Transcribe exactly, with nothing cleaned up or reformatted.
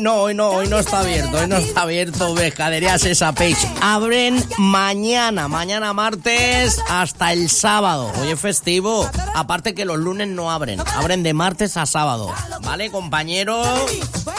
no, hoy no, hoy no está abierto, hoy no está abierto Pescadería Sesa Peix. Abren mañana, mañana martes hasta el sábado. Hoy es festivo. Aparte que los lunes no abren, abren de martes a sábado. ¿Vale, compañero?